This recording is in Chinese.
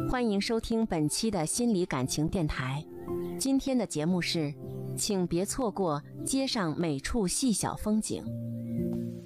欢迎收听本期的心理感情电台。今天的节目是，请别错过街上每处细小风景。